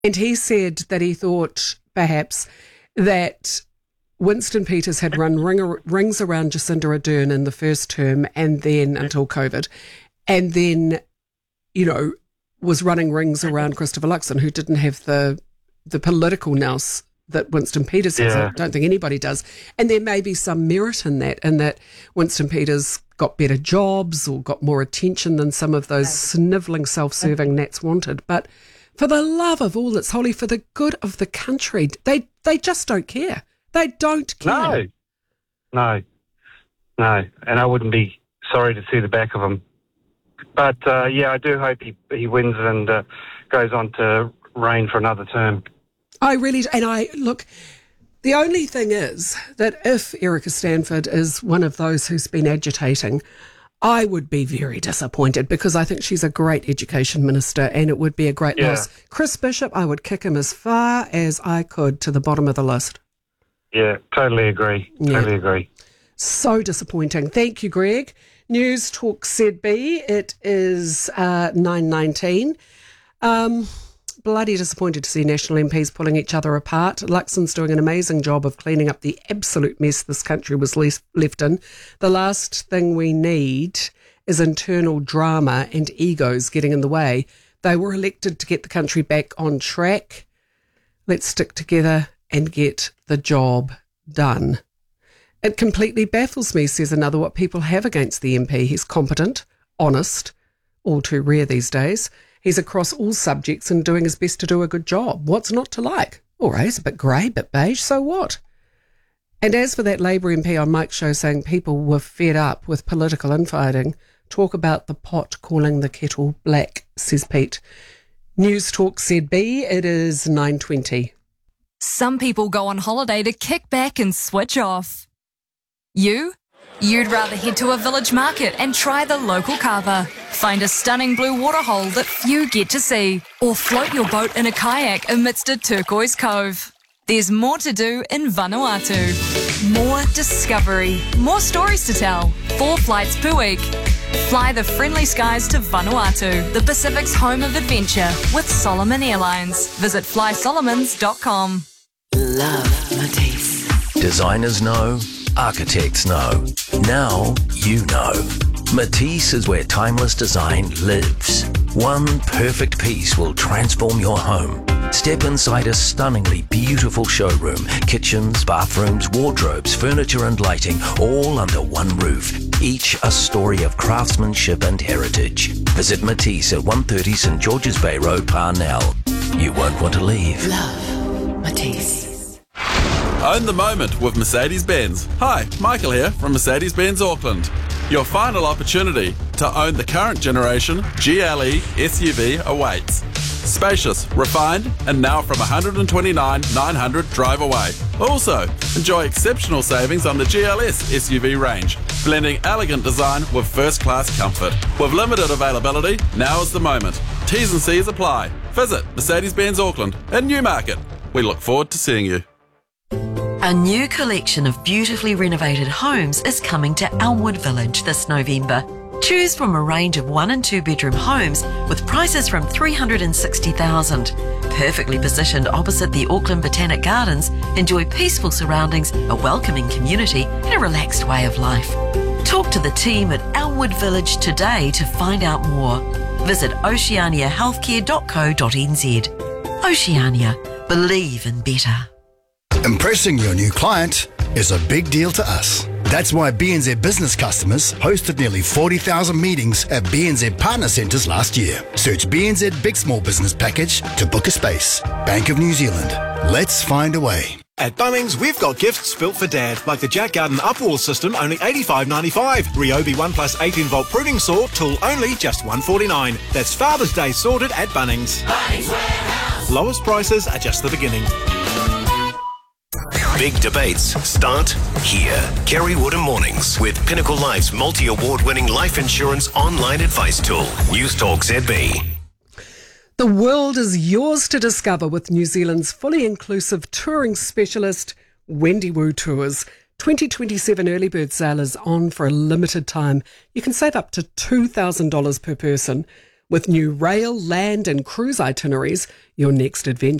And he said that he thought perhaps that Winston Peters had run rings around Jacinda Ardern in the first term and then until COVID, and then, was running rings around Christopher Luxon, who didn't have the political nous that Winston Peters has. I don't think anybody does. And there may be some merit in that Winston Peters got better jobs or got more attention than some of those snivelling, self-serving Nats wanted. But for the love of all that's holy, for the good of the country, they just don't care. They don't care. No. And I wouldn't be sorry to see the back of him. But, I do hope he wins and goes on to reign for another term. Look, the only thing is that if Erica Stanford is one of those who's been agitating, I would be very disappointed because I think she's a great education minister and it would be a great loss. Chris Bishop, I would kick him as far as I could to the bottom of the list. Yeah, totally agree. Totally agree. So disappointing. Thank you, Greg. News Talk ZB. It is 9:19. Bloody disappointed to see National MPs pulling each other apart. Luxon's doing an amazing job of cleaning up the absolute mess this country was left in. The last thing we need is internal drama and egos getting in the way. They were elected to get the country back on track. Let's stick together and get the job done. It completely baffles me, says another, what people have against the MP. He's competent, honest, all too rare these days. He's across all subjects and doing his best to do a good job. What's not to like? All right, it's a bit grey, a bit beige, so what? And as for that Labour MP on Mike's show saying people were fed up with political infighting, talk about the pot calling the kettle black, says Pete. News Talk ZB, it is 9:20. Some people go on holiday to kick back and switch off. You'd rather head to a village market and try the local kava, find a stunning blue waterhole that few get to see, or float your boat in a kayak amidst a turquoise cove. There's more to do in Vanuatu. More discovery, more stories to tell, 4 flights per week. Fly the friendly skies to Vanuatu, the Pacific's home of adventure, with Solomon Airlines. Visit flysolomons.com. Love Matisse. Designers know, architects know. Now you know. Matisse is where timeless design lives. One perfect piece will transform your home. Step inside a stunningly beautiful showroom. Kitchens, bathrooms, wardrobes, furniture and lighting, all under one roof. Each a story of craftsmanship and heritage. Visit Matisse at 130 St George's Bay Road, Parnell. You won't want to leave. Love Matisse. Own the moment with Mercedes-Benz. Hi, Michael here from Mercedes-Benz Auckland. Your final opportunity to own the current generation GLE SUV awaits. Spacious, refined, and now from $129,900 drive away. Also, enjoy exceptional savings on the GLS SUV range, blending elegant design with first-class comfort. With limited availability, now is the moment. T's and C's apply. Visit Mercedes-Benz Auckland in Newmarket. We look forward to seeing you. A new collection of beautifully renovated homes is coming to Elmwood Village this November. Choose from a range of 1 and 2 bedroom homes with prices from $360,000. Perfectly positioned opposite the Auckland Botanic Gardens, enjoy peaceful surroundings, a welcoming community and a relaxed way of life. Talk to the team at Elmwood Village today to find out more. Visit oceaniahealthcare.co.nz. Oceania. Believe in better. Impressing your new client is a big deal to us. That's why BNZ business customers hosted nearly 40,000 meetings at BNZ Partner Centres last year. Search BNZ Big Small Business Package to book a space. Bank of New Zealand. Let's find a way. At Bunnings, we've got gifts built for Dad, like the Jack Garden Upwall system, only $85.95. Ryobi 1 plus 18-volt pruning saw, tool only, just $149. That's Father's Day sorted at Bunnings. Bunnings Warehouse. Lowest prices are just the beginning. Big debates start here. Kerry Woodham Mornings with Pinnacle Life's multi-award-winning life insurance online advice tool. News Talk ZB. The world is yours to discover with New Zealand's fully inclusive touring specialist, Wendy Wu Tours. 2027 early bird sale is on for a limited time. You can save up to $2,000 per person. With new rail, land and cruise itineraries, your next adventure